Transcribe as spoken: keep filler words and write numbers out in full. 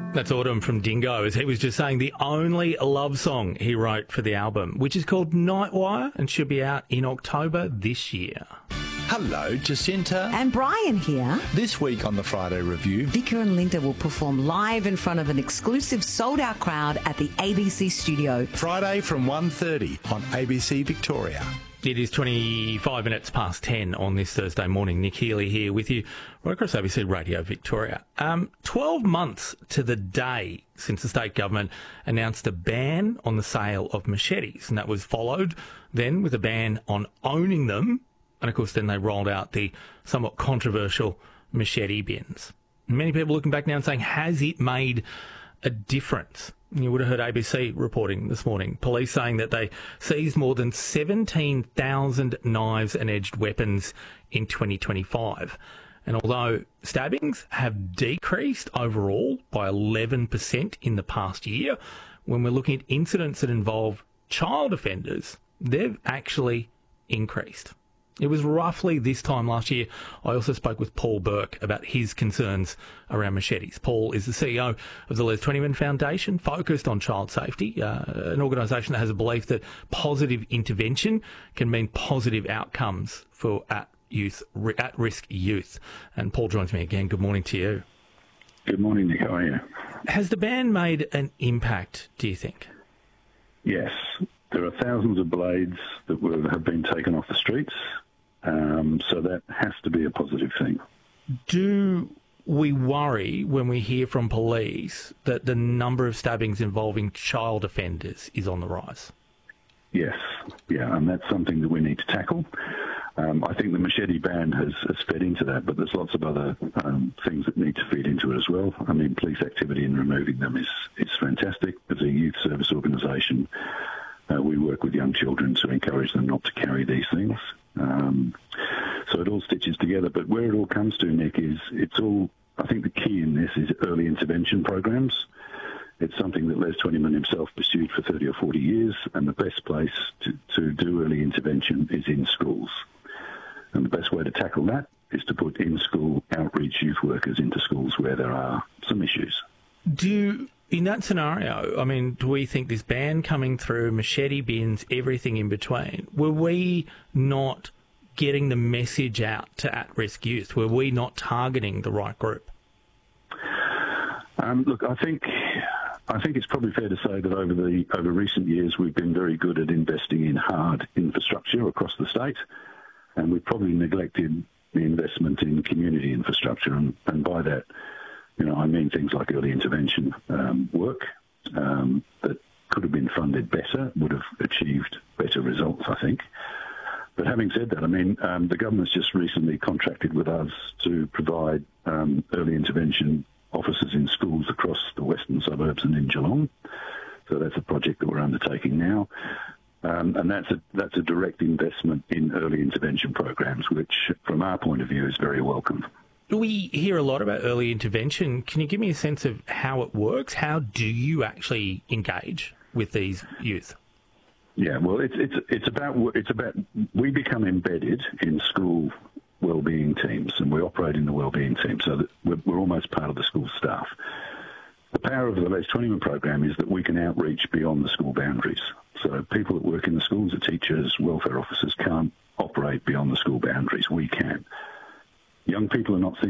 That's Autumn from Dingo, as he was just saying the only love song he wrote for the album, which is called Nightwire and should be out in October this year. Hello, Jacinta. And Brian here. This week on the Friday Review, Vicar and Linda will perform live in front of an exclusive sold-out crowd at the A B C studio. Friday from one thirty on A B C Victoria. It is twenty-five minutes past ten on this Thursday morning. Nick Healy here with you right across A B C Radio Victoria. Um, twelve months to the day since the state government announced a ban on the sale of machetes, and that was followed then with a ban on owning them. And, of course, then they rolled out the somewhat controversial machete bins. Many people looking back now and saying, has it made a difference? You would have heard A B C reporting this morning. Police saying that they seized more than seventeen thousand knives and edged weapons in twenty twenty-five. And although stabbings have decreased overall by eleven percent in the past year, when we're looking at incidents that involve child offenders, they've actually increased. It was roughly this time last year. I also spoke with Paul Burke about his concerns around machetes. Paul is the C E O of the Les Twentyman Foundation, focused on child safety, uh, an organisation that has a belief that positive intervention can mean positive outcomes for at youth, at-risk youth. And Paul joins me again. Good morning to you. Good morning, Nick. How are you? Has the ban made an impact, do you think? Yes. There are thousands of blades that were, have been taken off the streets. Um, so that has to be a positive thing. Do we worry when we hear from police that the number of stabbings involving child offenders is on the rise? Yes, yeah, and that's something that we need to tackle. Um, I think the machete ban has, has fed into that, but there's lots of other um, things that need to feed into it as well. I mean, police activity in removing them is, is fantastic. As a youth service organisation, uh, we work with young children to encourage them not to carry these things. Um, so it all stitches together, but where it all comes to, Nick, is it's all, I think the key in this is early intervention programs. It's something that Les Twentyman himself pursued for thirty or forty years, and the best place to, to do early intervention is in schools. And the best way to tackle that is to put in-school outreach youth workers into schools where there are some issues. Do In that scenario, I mean, do we think this ban coming through, machete bins, everything in between, were we not getting the message out to at-risk youth? Were we not targeting the right group? Um, look, I think I think it's probably fair to say that over the over recent years we've been very good at investing in hard infrastructure across the state, and we've probably neglected the investment in community infrastructure, and, and by that, you know, I mean things like early intervention um, work um, that could have been funded better, would have achieved better results, I think. But having said that, I mean, um, the government's just recently contracted with us to provide um, early intervention officers in schools across the western suburbs and in Geelong. So that's a project that we're undertaking now. Um, and that's a, that's a direct investment in early intervention programs, which, from our point of view, is very welcome. We hear a lot about early intervention. Can you give me a sense of how it works? How do you actually engage with these youth? Yeah, well, it's it's it's about it's about we become embedded in school wellbeing teams, and we operate in the wellbeing team, so that we're, we're almost part of the school staff. The power of the Les Twentyman program is that we can outreach beyond the school boundaries. So people that work in the schools, the teachers, welfare officers, can't operate beyond the school boundaries. We can. Young people are not